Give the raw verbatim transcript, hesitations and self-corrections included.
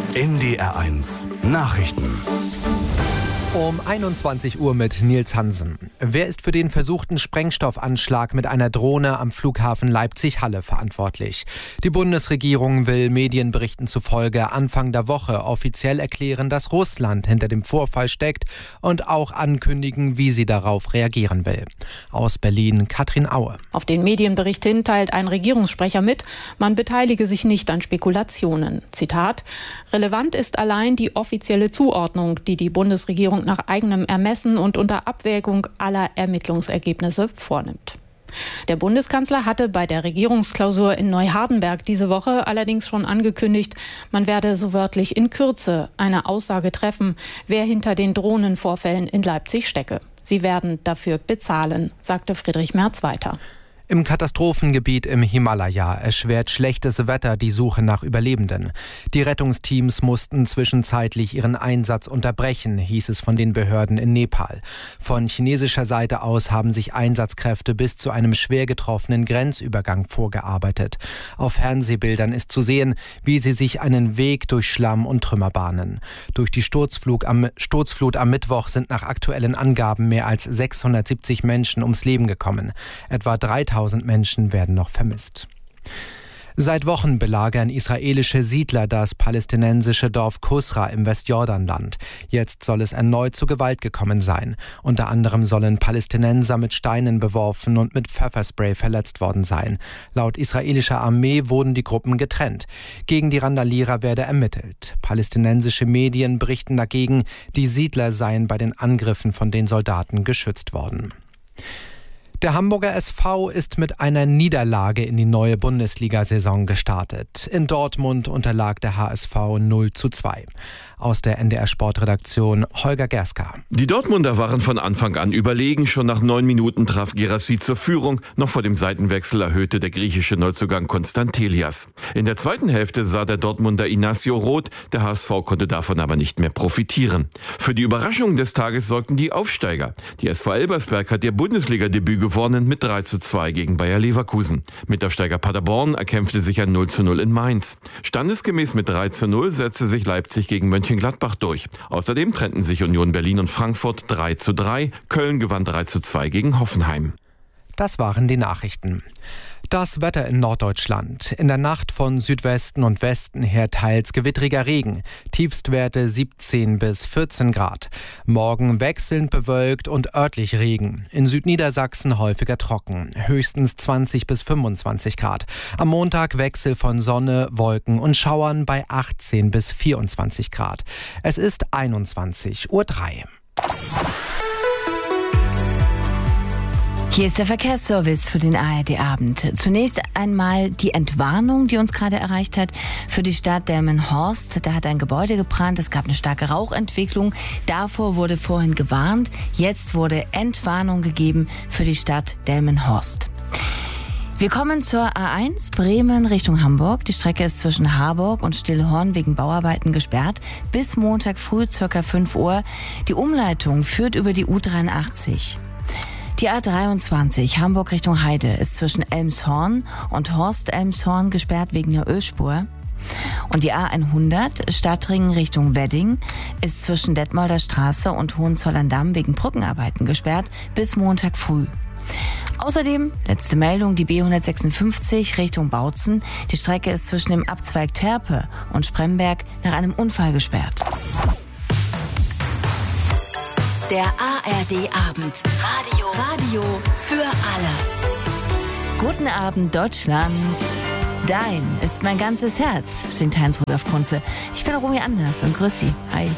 N D R eins Nachrichten. Um einundzwanzig Uhr mit Nils Hansen. Wer ist für den versuchten Sprengstoffanschlag mit einer Drohne am Flughafen Leipzig-Halle verantwortlich? Die Bundesregierung will Medienberichten zufolge Anfang der Woche offiziell erklären, dass Russland hinter dem Vorfall steckt und auch ankündigen, wie sie darauf reagieren will. Aus Berlin Katrin Aue. Auf den Medienbericht hin teilt ein Regierungssprecher mit, man beteilige sich nicht an Spekulationen. Zitat: Relevant ist allein die offizielle Zuordnung, die die Bundesregierung nach eigenem Ermessen und unter Abwägung aller Ermittlungsergebnisse vornimmt. Der Bundeskanzler hatte bei der Regierungsklausur in Neuhardenberg diese Woche allerdings schon angekündigt, man werde so wörtlich in Kürze eine Aussage treffen, wer hinter den Drohnenvorfällen in Leipzig stecke. Sie werden dafür bezahlen, sagte Friedrich Merz weiter. Im Katastrophengebiet im Himalaya erschwert schlechtes Wetter die Suche nach Überlebenden. Die Rettungsteams mussten zwischenzeitlich ihren Einsatz unterbrechen, hieß es von den Behörden in Nepal. Von chinesischer Seite aus haben sich Einsatzkräfte bis zu einem schwer getroffenen Grenzübergang vorgearbeitet. Auf Fernsehbildern ist zu sehen, wie sie sich einen Weg durch Schlamm und Trümmer bahnen. Durch die Sturzflug am, Sturzflut am Mittwoch sind nach aktuellen Angaben mehr als sechshundertsiebzig Menschen ums Leben gekommen. Etwa dreitausend Menschen werden noch vermisst. Seit Wochen belagern israelische Siedler das palästinensische Dorf Kusra im Westjordanland. Jetzt soll es erneut zu Gewalt gekommen sein. Unter anderem sollen Palästinenser mit Steinen beworfen und mit Pfefferspray verletzt worden sein. Laut israelischer Armee wurden die Gruppen getrennt. Gegen die Randalierer werde ermittelt. Palästinensische Medien berichten dagegen, die Siedler seien bei den Angriffen von den Soldaten geschützt worden. Der Hamburger S V ist mit einer Niederlage in die neue Bundesliga-Saison gestartet. In Dortmund unterlag der H S V null zu zwei. Aus der N D R-Sportredaktion Holger Gerska. Die Dortmunder waren von Anfang an überlegen. Schon nach neun Minuten traf Guirassy zur Führung. Noch vor dem Seitenwechsel erhöhte der griechische Neuzugang Konstantelias. In der zweiten Hälfte sah der Dortmunder Inacio rot. Der H S V konnte davon aber nicht mehr profitieren. Für die Überraschung des Tages sorgten die Aufsteiger. Die S V Elbersberg hat ihr Bundesliga-Debüt gewonnen mit drei zu zwei gegen Bayer Leverkusen. Mitaufsteiger Paderborn erkämpfte sich ein null zu null in Mainz. Standesgemäß mit drei zu null setzte sich Leipzig gegen Mönchengladbach durch. Außerdem trennten sich Union Berlin und Frankfurt drei zu drei. Köln gewann drei zu zwei gegen Hoffenheim. Das waren die Nachrichten. Das Wetter in Norddeutschland. In der Nacht von Südwesten und Westen her teils gewittriger Regen. Tiefstwerte siebzehn bis vierzehn Grad. Morgen wechselnd bewölkt und örtlich Regen. In Südniedersachsen häufiger trocken. Höchstens zwanzig bis fünfundzwanzig Grad. Am Montag Wechsel von Sonne, Wolken und Schauern bei achtzehn bis vierundzwanzig Grad. Es ist einundzwanzig Uhr drei. Hier ist der Verkehrsservice für den A R D-Abend. Zunächst einmal die Entwarnung, die uns gerade erreicht hat für die Stadt Delmenhorst. Da hat ein Gebäude gebrannt, es gab eine starke Rauchentwicklung. Davor wurde vorhin gewarnt. Jetzt wurde Entwarnung gegeben für die Stadt Delmenhorst. Wir kommen zur A eins, Bremen Richtung Hamburg. Die Strecke ist zwischen Harburg und Stillhorn wegen Bauarbeiten gesperrt. Bis Montag früh, circa fünf Uhr. Die Umleitung führt über die U dreiundachtzig. Die A dreiundzwanzig, Hamburg Richtung Heide, ist zwischen Elmshorn und Horst-Elmshorn gesperrt wegen der Ölspur. Und die A hundert, Stadtring Richtung Wedding, ist zwischen Detmolder Straße und Hohenzollern-Damm wegen Brückenarbeiten gesperrt bis Montag früh. Außerdem, letzte Meldung, die B hundertsechsundfünfzig Richtung Bautzen. Die Strecke ist zwischen dem Abzweig Terpe und Spremberg nach einem Unfall gesperrt. Der A R D-Abend. Radio. Radio für alle. Guten Abend, Deutschland. Dein ist mein ganzes Herz, singt Heinz Rudolf Kunze. Ich bin Romy Anders und grüß Sie. Hi.